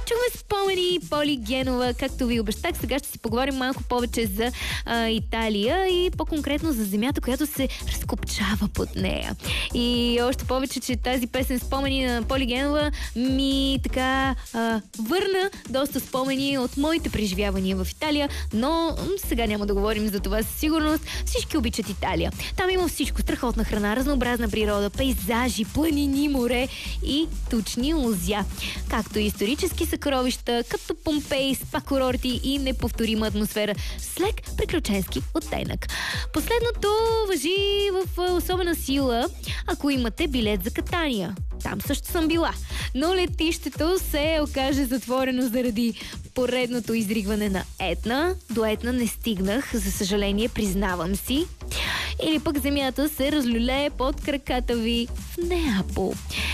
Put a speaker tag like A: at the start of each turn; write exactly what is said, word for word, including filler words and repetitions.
A: Чухме спомени Поли Генова, както ви обещах. Сега ще си поговорим малко повече за а, Италия и по-конкретно за земята, която се разкопчава под нея. И още повече, че тази песен спомени на Поли Генова ми така а, върна доста спомени от моите преживявания в Италия, но сега няма да говорим за това със сигурност. Всички обичат Италия. Там има всичко. Страхотна храна, разнообразна природа, пейзажи, планини, море и тучни лузя. Както и исторически съкровища, като Помпей, спа курорти и неповторима атмосфера с лек приключенски оттенък. Последното важи в особена сила, ако имате билет за катания. Там също съм била. Но летището се окаже затворено заради поредното изригване на Етна. До Етна не стигнах, за съжаление, признавам си. Или пък земята се разлюлее под краката ви в Неапол.